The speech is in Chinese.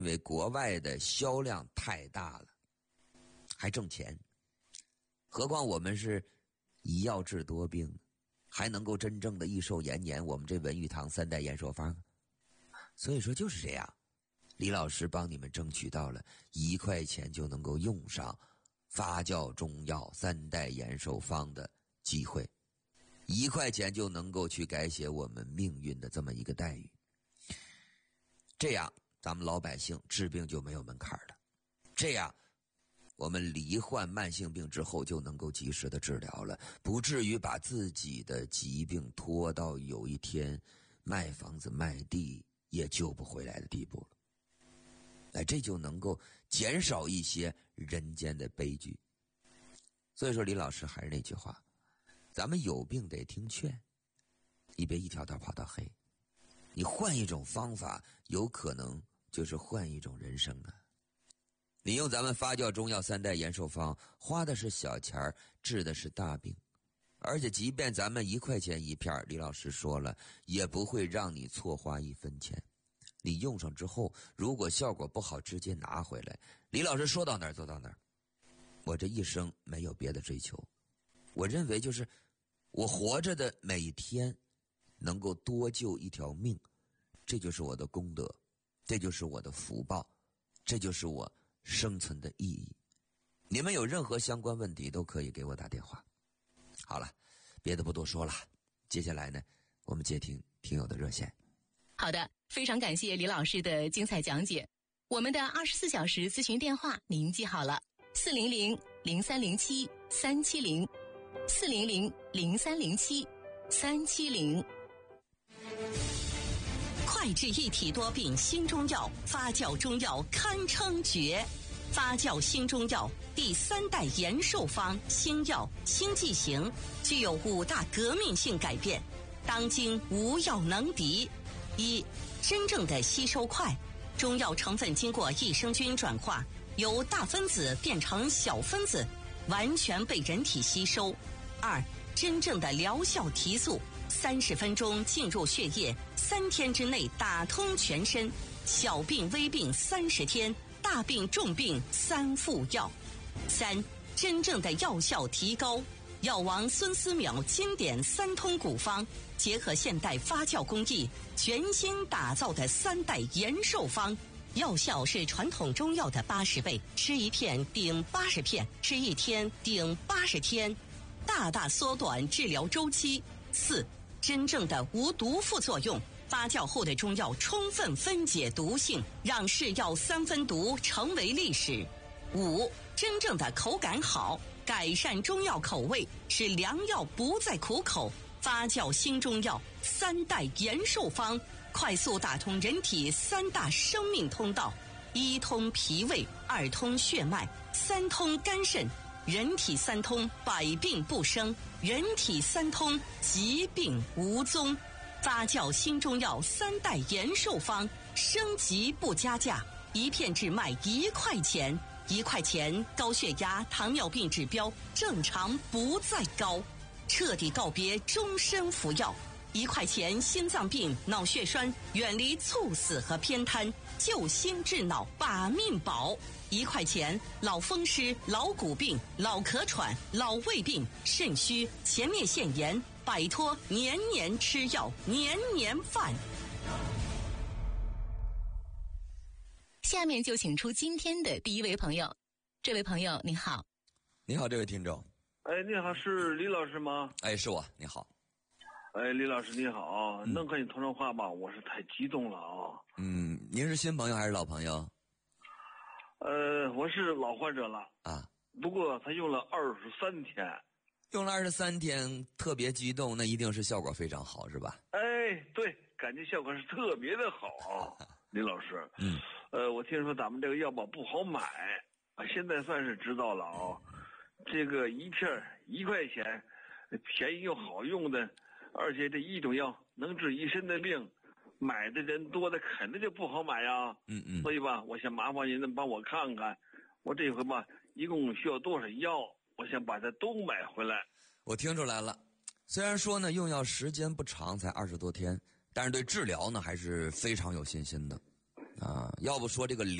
因为国外的销量太大了，还挣钱。何况我们是以药治多病，还能够真正的益寿延年，我们这文玉堂3代延寿方。所以说就是这样，李老师帮你们争取到了1块钱就能够用上发酵中药3代延寿方的机会，1块钱就能够去改写我们命运的这么一个待遇。这样咱们老百姓治病就没有门槛了，这样我们罹患慢性病之后就能够及时的治疗了，不至于把自己的疾病拖到有一天卖房子卖地也救不回来的地步了。这就能够减少一些人间的悲剧。所以说李老师还是那句话，咱们有病得听劝，你别一条道跑到黑，你换一种方法，有可能就是换一种人生啊。你用咱们发酵中药3代延寿方，花的是小钱，治的是大病，而且即便咱们1块钱一片，李老师说了，也不会让你错花1分钱。你用上之后，如果效果不好，直接拿回来。李老师说到哪儿做到哪儿。我这一生没有别的追求，我认为就是我活着的每一天能够多救一条命，这就是我的功德，这就是我的福报，这就是我生存的意义。你们有任何相关问题都可以给我打电话。好了，别的不多说了，接下来呢，我们接听听友的热线。 好的，非常感谢李老师的精彩讲解。我们的24小时咨询电话您记好了，400-0307-370，400-0307-370。 快治一体多病新中药，发酵中药堪称绝。发酵新中药第3代延寿方新药新剂型，具有5大革命性改变，当今无药能敌。1. 真正的吸收快，中药成分经过益生菌转化，由大分子变成小分子，完全被人体吸收。2. 真正的疗效提速，30分钟进入血液，3天之内打通全身，小病微病30天，大病重病3副药。3. 真正的药效提高，药王孙思邈经典3通古方，结合现代发酵工艺，全新打造的3代延寿方，药效是传统中药的80倍，吃1片顶80片，吃1天顶80天，大大缩短治疗周期。4. 真正的无毒副作用，发酵后的中药充分分解毒性，让是药3分毒成为历史。5. 真正的口感好，改善中药口味，使良药不再苦口。发酵新中药3代延寿方，快速打通人体3大生命通道：1通脾胃，2通血脉，3通肝肾。人体3通，百病不生；人体3通，疾病无踪。发酵新中药3代延寿方，升级不加价，1片只卖1块钱，1块钱高血压、糖尿病指标正常不再高，彻底告别终身服药。1块钱心脏病、脑血栓远离猝死和偏瘫，救心治脑把命保。1块钱老风湿、老骨病、老咳喘、老胃病、肾虚、前列腺炎，摆脱年年吃药、年年犯。 下面就请出今天的第一位朋友。这位朋友你好。 你好，这位听众。 你好，是李老师吗？ 是我，你好。 李老师你好，能和你通上话吧？我是太激动了啊。 您是新朋友还是老朋友？ 我是老患者了啊， 不过他用了23天。 用了23天，特别激动，那一定是效果非常好，是吧？ 对，感觉效果是特别的好啊，李老师。我听说咱们这个药吧不好买，现在算是知道了啊。这个一片1块钱，便宜又好用的，而且这一种药能治一身的病，买的人多的肯定就不好买呀。所以吧，我想麻烦您能帮我看看，我这回吧一共需要多少药，我想把它都买回来。 我听出来了，虽然说呢用药时间不长，才20多天，但是对治疗呢还是非常有信心的。 啊，要不说这个